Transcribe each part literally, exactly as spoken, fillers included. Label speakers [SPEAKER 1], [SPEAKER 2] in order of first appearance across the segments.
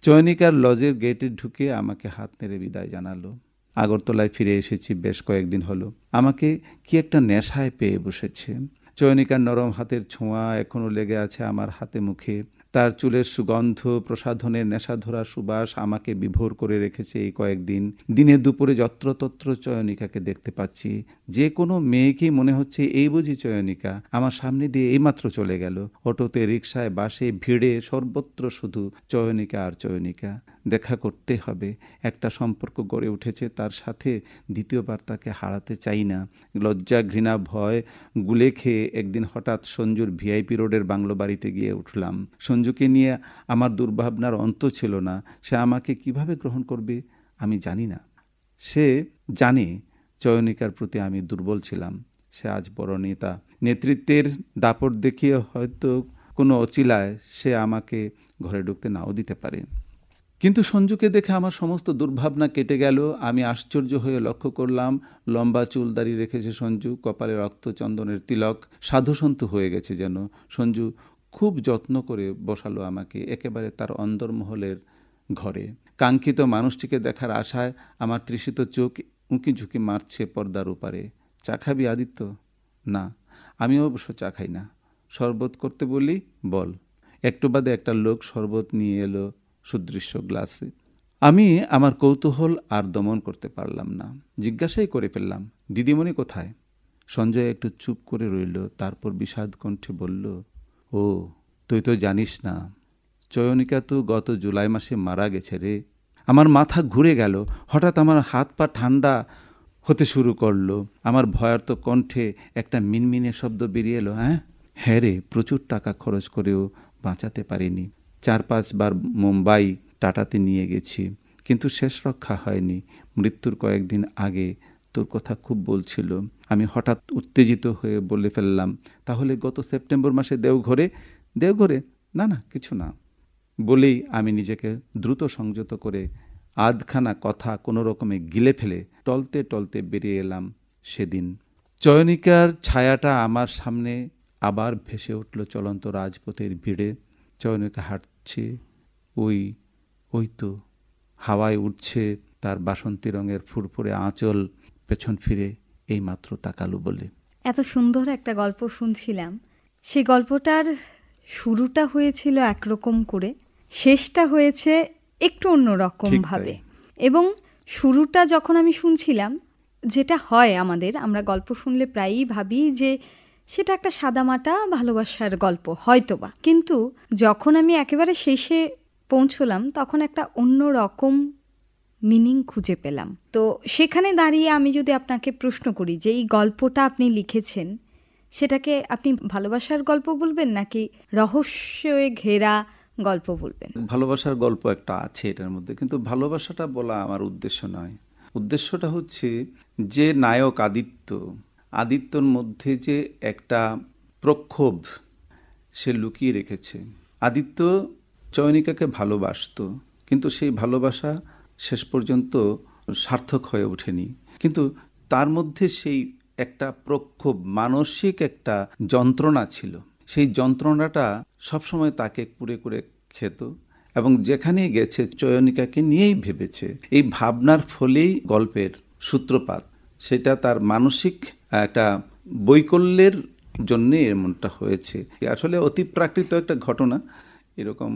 [SPEAKER 1] চয়নিকার লজের গেটে ঢুকে আমাকে হাত নেড়ে বিদায় জানালো। আগরতলায় ফিরে এসেছি বেশ কয়েকদিন হলো। আমাকে কি একটা নেশায় পেয়ে বসেছে। চয়নিকার নরম হাতের ছোঁয়া এখনো লেগে আছে আমার হাতে মুখে। তার চুলের সুগন্ধ, প্রসাধনের নেশাধরা সুবাস আমাকে বিভোর করে রেখেছে এই কয়েকদিন। দিনে দুপুরে যত্রতত্র চয়নিকাকে দেখতে পাচ্ছি। যে কোনো মেয়েকেই মনে হচ্ছে এই বুঝি চয়নিকা, আমার সামনে দিয়ে এইমাত্র চলে গেল। অটোতে, রিকশায়, বাসে, ভিড়ে সর্বত্র শুধু চয়নিকা আর চয়নিকা। দেখা করতে হবে। একটা সম্পর্ক গড়ে উঠেছে তার সাথে, দ্বিতীয়বার তাকে হারাতে চাই না। লজ্জা, ঘৃণা, ভয় গুলে খেয়ে একদিন হঠাৎ সঞ্জুর ভিআইপি রোডের বাংলো বাড়িতে গিয়ে উঠলাম। সঞ্জুকে নিয়ে আমার দুর্ভাবনার অন্ত ছিল না। সে আমাকে কিভাবে গ্রহণ করবে আমি জানি না। সে জানে চয়নিকার প্রতি আমি দুর্বল ছিলাম। সে আজ বড় নেতা, নেতৃত্বের দাপট দেখিয়ে হয়তো কোনো অচিলায় সে আমাকে ঘরে ঢুকতে নাও দিতে পারে। কিন্তু সঞ্জুকে দেখে আমার সমস্ত দুর্ভাবনা কেটে গেল। আমি আশ্চর্য হয়ে লক্ষ্য করলাম, লম্বা চুল দাড়ি রেখেছে সঞ্জু, কপালে রক্তচন্দনের তিলক, সাধুসন্ত হয়ে গেছে যেন। সঞ্জু খুব যত্ন করে বসালো আমাকে একেবারে তার অন্দরমহলের ঘরে। কাঙ্ক্ষিত মানুষটিকে দেখার আশায় আমার তৃষিত চোখ উঁকি ঝুঁকি মারছে পর্দার উপারে। চা খাবি আদিত্য? না, আমি অবশ্য চা খাই না। শরবত করতে বলি? বল। একটু বাদে একটা লোক শরবত নিয়ে এলো সুদৃশ্য গ্লাসে। আমি আমার কৌতূহল আর দমন করতে পারলাম না। জিজ্ঞাসাই করে ফেললাম, দিদিমণি কোথায়? সঞ্জয় একটু চুপ করে রইল, তারপর বিষাদ কণ্ঠে বলল, ও তুই তো জানিস না, চয়নিকা তো গত জুলাই মাসে মারা গেছে রে। আমার মাথা ঘুরে গেল। হঠাৎ আমার হাত পা ঠান্ডা হতে শুরু করলো। আমার ভয়ার্ত কণ্ঠে একটা মিনমিনে শব্দ বেরিয়ে এলো, হ্যাঁ হ্যাঁ রে, প্রচুর টাকা খরচ করেও বাঁচাতে পারিনি। চার পাঁচবার মুম্বাই, টাটাতে নিয়ে গেছি, কিন্তু শেষ রক্ষা হয়নি। মৃত্যুর কয়েকদিন আগে তোর কথা খুব বলছিল। আমি হঠাৎ উত্তেজিত হয়ে বলে ফেললাম, তাহলে গত সেপ্টেম্বর মাসে দেওঘরে? দেওঘরে? না না, কিছু না। বলেই আমি নিজেকে দ্রুত সংযত করে আধখানা কথা কোনো রকমে গিলে ফেলে টলতে টলতে বেরিয়ে এলাম সেদিন। চয়নিকার ছায়াটা আমার সামনে আবার ভেসে উঠল চলন্ত রাজপথের ভিড়ে। চয়নিকা হাঁটছে, ওই ওই তো হাওয়ায় উঠছে তার বাসন্তী রঙের ফুরফুরে আঁচল। পেছন ফিরে এই মাত্র তাকালো বলে।
[SPEAKER 2] এত সুন্দর একটা গল্প শুনছিলাম। সেই গল্পটার শুরুটা হয়েছিল একরকম করে, শেষটা হয়েছে একটু অন্যরকম ভাবে। এবং শুরুটা যখন আমি শুনছিলাম, যেটা হয় আমাদের, আমরা গল্প শুনলে প্রায়ই ভাবি যে সেটা একটা সাদামাটা ভালোবাসার গল্প হয়তোবা, কিন্তু যখন আমি একেবারে শেষে পৌঁছলাম তখন একটা অন্য রকম মিনিং খুঁজে পেলাম। তো সেখানে দাঁড়িয়ে আমি যদি আপনাকে প্রশ্ন করি যে এই গল্পটা আপনি লিখেছেন, সেটাকে আপনি ভালোবাসার গল্প বলবেন নাকি রহস্যে ঘেরা গল্প বলবেন?
[SPEAKER 1] ভালোবাসার গল্প একটা আছে এটার মধ্যে, কিন্তু ভালোবাসাটা বলা আমার উদ্দেশ্য নয়। উদ্দেশ্যটা হচ্ছে যে নায়ক আদিত্য, আদিত্যর মধ্যে যে একটা প্রক্ষোভ সে লুকিয়ে রেখেছে। আদিত্য চয়নিকাকে ভালোবাসত, কিন্তু সেই ভালোবাসা শেষ পর্যন্ত সার্থক হয়ে ওঠেনি। কিন্তু তার মধ্যে সেই একটা প্রক্ষোভ, মানসিক একটা যন্ত্রণা ছিল। সেই যন্ত্রণাটা সবসময় তাকে কুরে কুরে খেত এবং যেখানেই গেছে চয়নিকাকে নিয়েই ভেবেছে। এই ভাবনার ফলেই গল্পের সূত্রপাত। সেটা তার মানসিক একটা বৈকল্যের জন্যে এমনটা হয়েছে। আসলে অতি প্রাকৃত একটা ঘটনা। এরকম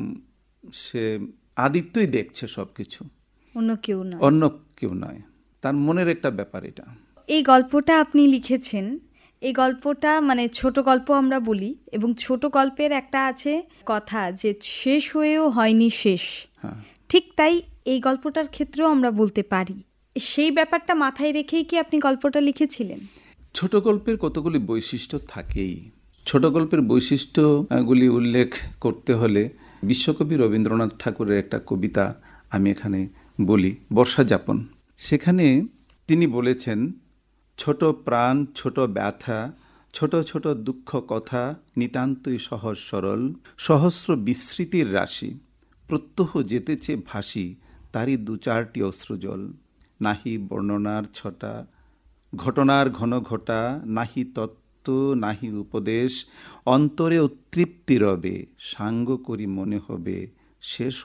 [SPEAKER 1] সে আদিত্যই দেখছে সব কিছু,
[SPEAKER 2] অন্য কেউ নয়,
[SPEAKER 1] অন্য কেউ নয়। তার মনের একটা ব্যাপার এটা।
[SPEAKER 2] এই গল্পটা আপনি লিখেছেন, এই গল্পটা মানে ছোট গল্প আমরা বলি, এবং ছোট গল্পের একটা আছে কথা যে শেষ হয়েও হয়নি শেষ।
[SPEAKER 1] হ্যাঁ,
[SPEAKER 2] ঠিক তাই এই গল্পটার ক্ষেত্রেও আমরা বলতে পারি। সেই ব্যাপারটা মাথায় রেখেই কি আপনি গল্পটা লিখেছিলেন?
[SPEAKER 1] ছোট গল্পের কতগুলি বৈশিষ্ট্য থাকেই। ছোট গল্পের বৈশিষ্ট্যগুলি উল্লেখ করতে হলে বিশ্বকবি রবীন্দ্রনাথ ঠাকুরের একটা কবিতা আমি এখানে বলি, বর্ষা যাপন। সেখানে তিনি বলেছেন, ছোট প্রাণ, ছোট ব্যথা, ছোট ছোট দুঃখ কথা, নিতান্তই সহজ সরল, সহস্র বিস্মৃতির রাশি, প্রত্যহ যেতেছে ভাসি, তারই দু চারটি অশ্রুজল। নাহি বর্ণনার ছটা, ঘটনার ঘন ঘটা, নাহি তত্ত্ব নাহি উপদেশ, অন্তরে উতৃপ্তি রবে, সাঙ্গ করি মনে হবে, শেষ